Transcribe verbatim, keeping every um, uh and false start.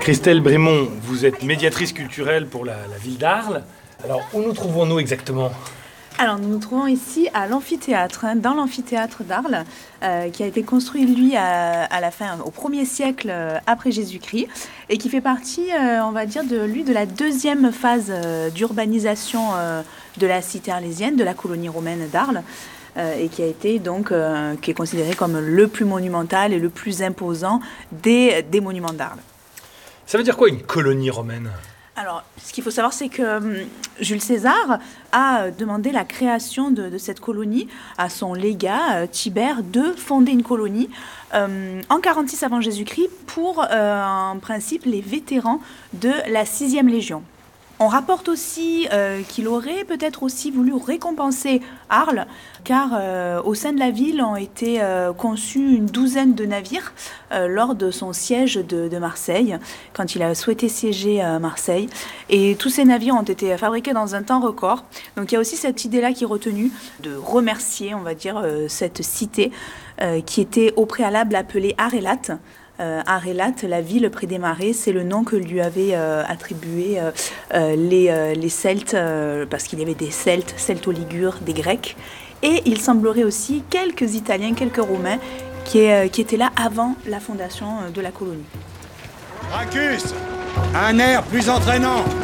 Christelle Brémond, vous êtes médiatrice culturelle pour la, la ville d'Arles. Alors, où nous trouvons-nous exactement ? Alors, nous nous trouvons ici à l'amphithéâtre, hein, dans l'amphithéâtre d'Arles, euh, qui a été construit, lui, à, à la fin, au premier siècle euh, après Jésus-Christ, et qui fait partie, euh, on va dire, de lui, de la deuxième phase euh, d'urbanisation euh, de la cité arlésienne, de la colonie romaine d'Arles, euh, et qui a été donc, euh, qui est considéré comme le plus monumental et le plus imposant des, des monuments d'Arles. Ça veut dire quoi une colonie romaine ? Alors, ce qu'il faut savoir, c'est que euh, Jules César a demandé la création de, de cette colonie à son légat, euh, Tibère, de fonder une colonie euh, en quarante-six avant Jésus-Christ pour, euh, en principe, les vétérans de la sixième Légion. On rapporte aussi euh, qu'il aurait peut-être aussi voulu récompenser Arles, car euh, au sein de la ville ont été euh, conçus une douzaine de navires euh, lors de son siège de, de Marseille, quand il a souhaité siéger à Marseille. Et tous ces navires ont été fabriqués dans un temps record. Donc il y a aussi cette idée-là qui est retenue, de remercier, on va dire, euh, cette cité euh, qui était au préalable appelée Arélate. Euh, Arélate, la ville près des marais, c'est le nom que lui avaient euh, attribué euh, euh, les, euh, les Celtes, euh, parce qu'il y avait des Celtes, Celto-Ligures, des Grecs, et il semblerait aussi quelques Italiens, quelques Romains, qui, euh, qui étaient là avant la fondation euh, de la colonie. Gracchus, un air plus entraînant.